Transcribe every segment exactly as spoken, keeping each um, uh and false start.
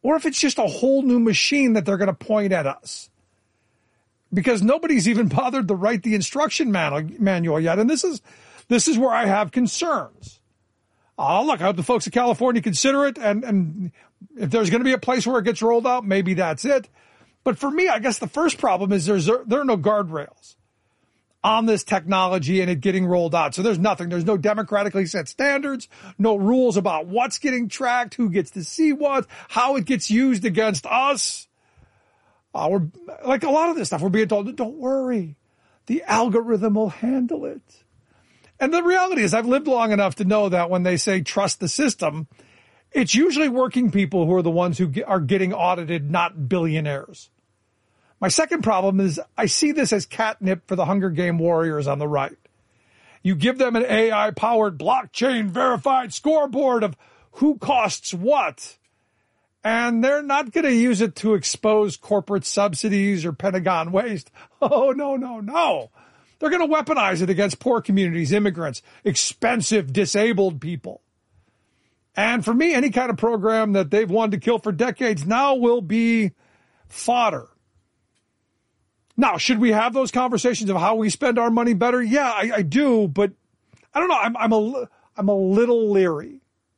or if it's just a whole new machine that they're going to point at us. Because nobody's even bothered to write the instruction manual yet. And this is this is where I have concerns. Uh, look, I hope the folks of California consider it. And, and if there's going to be a place where it gets rolled out, maybe that's it. But for me, I guess the first problem is there's there are no guardrails on this technology and it getting rolled out. So there's nothing. There's no democratically set standards, no rules about what's getting tracked, who gets to see what, how it gets used against us. Uh, we're like a lot of this stuff, we're being told, don't worry, the algorithm will handle it. And the reality is I've lived long enough to know that when they say trust the system, it's usually working people who are the ones who get, are getting audited, not billionaires. My second problem is I see this as catnip for the Hunger Game warriors on the right. You give them an A I-powered, blockchain-verified scoreboard of who costs what, and they're not going to use it to expose corporate subsidies or Pentagon waste. Oh, no, no, no. They're going to weaponize it against poor communities, immigrants, expensive, disabled people. And for me, any kind of program that they've wanted to kill for decades now will be fodder. Now, should we have those conversations of how we spend our money better? Yeah, I, I do, but I don't know. I'm, I'm a, I'm a little leery.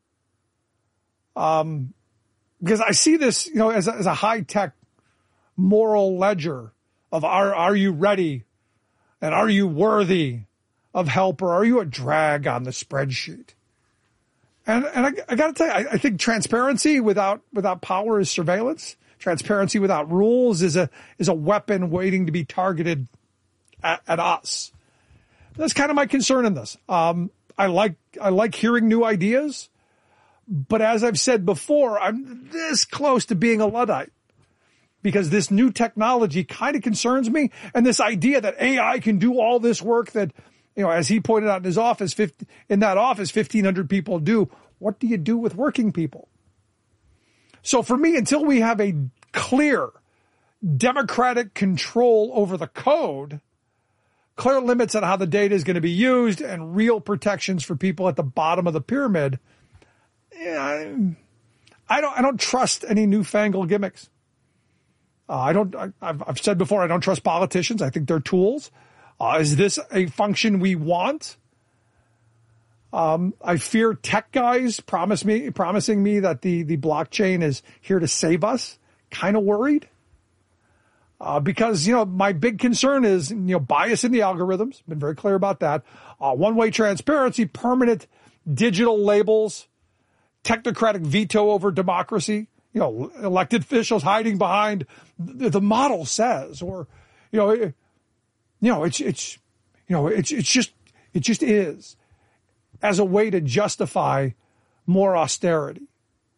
Um, because I see this, you know, as a, as a high-tech moral ledger of are, are you ready? And are you worthy of help, or are you a drag on the spreadsheet? And, and I, I got to tell you, I, I think transparency without, without power is surveillance. Transparency without rules is a is a weapon waiting to be targeted at, at us. That's kind of my concern in this. Um, I like I like hearing new ideas, but as I've said before, I'm this close to being a Luddite because this new technology kind of concerns me, and this idea that A I can do all this work that, you know, as he pointed out in his office, fifty, in that office, fifteen hundred people do. What do you do with working people? So for me, until we have a clear democratic control over the code, clear limits on how the data is going to be used, and real protections for people at the bottom of the pyramid, yeah, I don't. I don't trust any newfangled gimmicks. Uh, I don't. I, I've, I've said before, I don't trust politicians. I think they're tools. Uh, is this a function we want? Um, I fear tech guys promise me, promising me that the, the blockchain is here to save us. Kind of worried. Uh, because, you know, my big concern is, you know, bias in the algorithms. Been very clear about that. Uh, one-way transparency, permanent digital labels, technocratic veto over democracy, you know, elected officials hiding behind the, the model says, or, you know, it, you know, it's, it's, you know, it's, it's just, it just is, as a way to justify more austerity.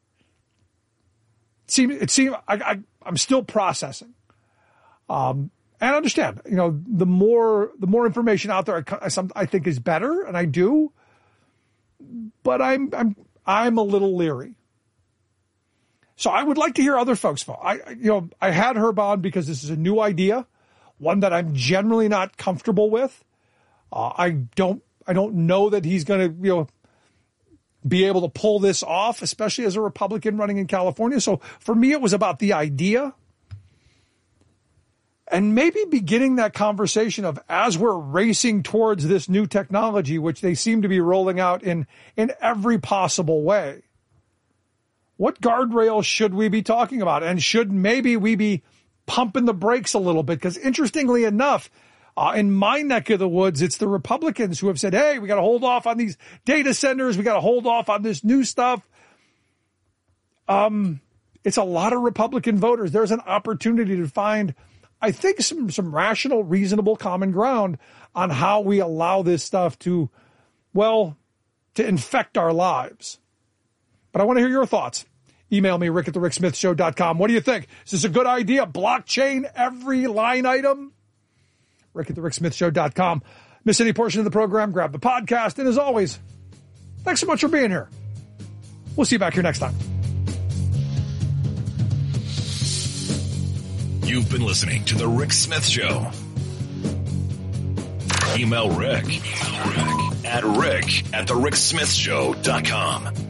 It seems, it seems I, I, I'm still processing. Um, and understand, you know, the more, the more information out there, I, I, I think is better, and I do, but I'm, I'm, I'm a little leery. So I would like to hear other folks' vote. I, you know, I had Herb on because this is a new idea, one that I'm generally not comfortable with. Uh, I don't, I don't know that he's going to, you know, be able to pull this off, especially as a Republican running in California. So for me, it was about the idea, and maybe beginning that conversation of, as we're racing towards this new technology, which they seem to be rolling out in, in every possible way, what guardrails should we be talking about? And should maybe we be pumping the brakes a little bit? Because interestingly enough, uh, in my neck of the woods, it's the Republicans who have said, hey, we got to hold off on these data centers. We got to hold off on this new stuff. Um, it's a lot of Republican voters. There's an opportunity to find, I think, some, some rational, reasonable common ground on how we allow this stuff to, well, to infect our lives. But I want to hear your thoughts. Email me, rick at the rick smith show dot com. What do you think? Is this a good idea? Blockchain every line item? rick at the rick smith show dot com. Miss any portion of the program, grab the podcast. And as always, thanks so much for being here. We'll see you back here next time. You've been listening to The Rick Smith Show. Email Rick, Email Rick at rick at the rick smith show dot com.